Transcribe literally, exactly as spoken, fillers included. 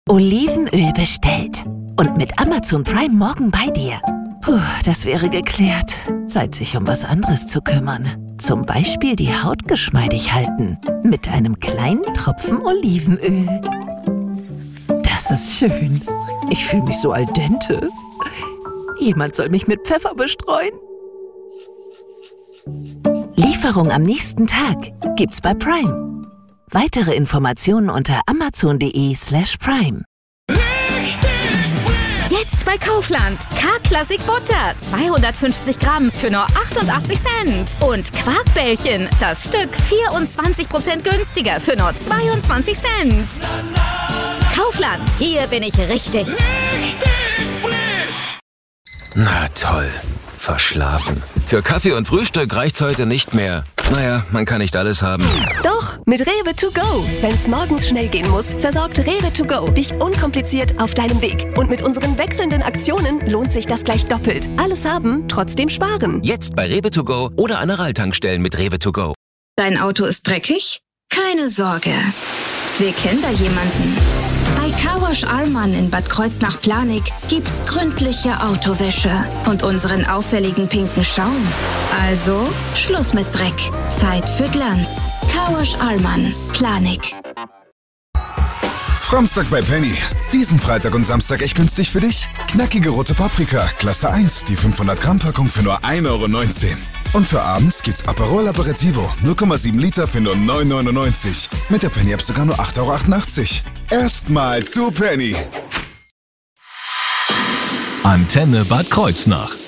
Olivenöl bestellt. Und mit Amazon Prime morgen bei dir. Puh, das wäre geklärt. Zeit, sich um was anderes zu kümmern. Zum Beispiel die Haut geschmeidig halten. Mit einem kleinen Tropfen Olivenöl. Das ist schön. Ich fühle mich so al dente. Jemand soll mich mit Pfeffer bestreuen. Lieferung am nächsten Tag gibt's bei Prime. Weitere Informationen unter amazon.de slash prime. Jetzt bei Kaufland. K-Classic Butter. zweihundertfünfzig Gramm für nur achtundachtzig Cent. Und Quarkbällchen. Das Stück vierundzwanzig Prozent günstiger für nur zweiundzwanzig Cent. Kaufland. Hier bin ich richtig. Richtig frisch. Na toll. Verschlafen. Für Kaffee und Frühstück reicht's heute nicht mehr. Naja, man kann nicht alles haben. Doch, mit Rewe to go. Wenn's morgens schnell gehen muss, versorgt Rewe to go dich unkompliziert auf deinem Weg. Und mit unseren wechselnden Aktionen lohnt sich das gleich doppelt. Alles haben, trotzdem sparen. Jetzt bei Rewe to go oder an Aral-Tankstellen mit Rewe to go. Dein Auto ist dreckig? Keine Sorge. Wir kennen da jemanden. Bei Carwash Allmann in Bad Kreuznach-Planig gibt's gründliche Autowäsche und unseren auffälligen pinken Schaum. Also Schluss mit Dreck. Zeit für Glanz. Carwash Allmann, Planig. Framstag bei Penny. Diesen Freitag und Samstag echt günstig für dich? Knackige rote Paprika, Klasse eins, die fünfhundert Gramm Packung für nur ein Euro neunzehn. Und für abends gibt's Aperol Aperitivo, null Komma sieben Liter für nur neun Euro neunundneunzig. Mit der Penny-App sogar nur acht Euro achtundachtzig. Erstmal zu Penny. Antenne Bad Kreuznach.